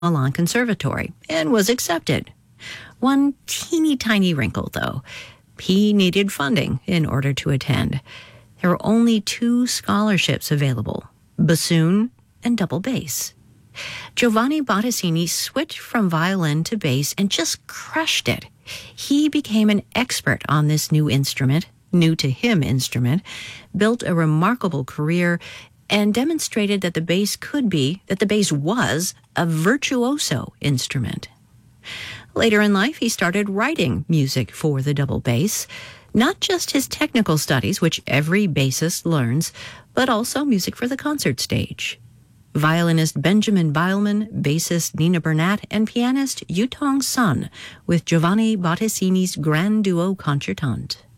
Milan Conservatory and was accepted. One teeny tiny wrinkle, though. He needed funding in order to attend. There were only 2 scholarships available, bassoon and double bass. Giovanni Bottesini switched from violin to bass and just crushed it. He became an expert on this new to him instrument, built a remarkable career, and demonstrated that the bass was a virtuoso instrument. Later in life, he started writing music for the double bass, not just his technical studies, which every bassist learns, but also music for the concert stage. Violinist Benjamin Beilman, bassist Nina Bernat, and pianist Yutong Sun with Giovanni Bottesini's Grand Duo Concertante.